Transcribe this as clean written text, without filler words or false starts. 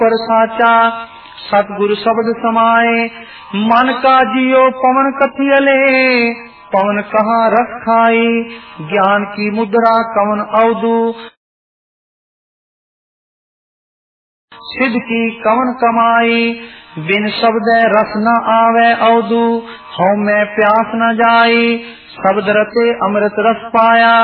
पर साचा सतगुरु शब्द समाए। मन का जियो पवन कथियले पवन कहाँ रस खाई। ज्ञान की मुद्रा कवन अवधु सिद्ध की कवन कमाई। बिन शब्द रस न आवे अवधु हौ में प्यास न जाई। शब्द रते अमृत रस पाया।